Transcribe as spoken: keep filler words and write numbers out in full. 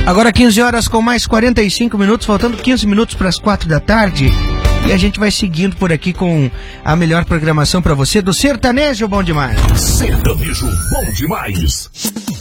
Agora quinze horas com mais quarenta e cinco minutos, faltando quinze minutos para as quatro da tarde. E a gente vai seguindo por aqui com a melhor programação para você do Sertanejo Bom Demais. Sertanejo Bom Demais.